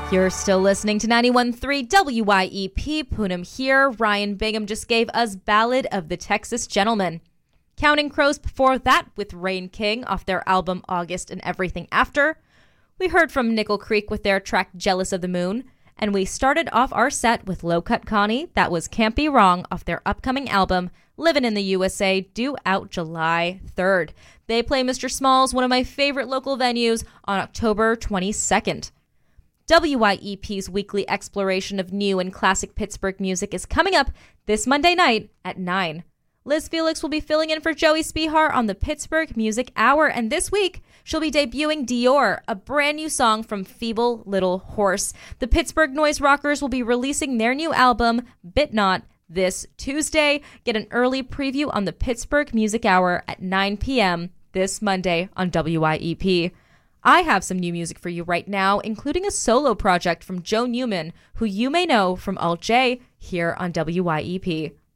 You're still listening to 91.3 WYEP. Poonam here. Ryan Bingham just gave us Ballad of the Texas Gentleman. Counting Crows before that with Rain King off their album August and Everything After. We heard from Nickel Creek with their track Jealous of the Moon. And we started off our set with Low Cut Connie. That was Can't Be Wrong off their upcoming album Livin' in the USA, due out July 3rd. They play Mr. Smalls, one of my favorite local venues, on October 22nd. WYEP's weekly exploration of new and classic Pittsburgh music is coming up this Monday night at 9. Liz Felix will be filling in for Joey Spihar on the Pittsburgh Music Hour, and this week she'll be debuting Dior, a brand new song from Feeble Little Horse. The Pittsburgh Noise Rockers will be releasing their new album, Bit Not, this Tuesday. Get an early preview on the Pittsburgh Music Hour at 9 p.m. this Monday on WYEP. I have some new music for you right now, including a solo project from Joe Newman, who you may know from Alt J here on WYEP.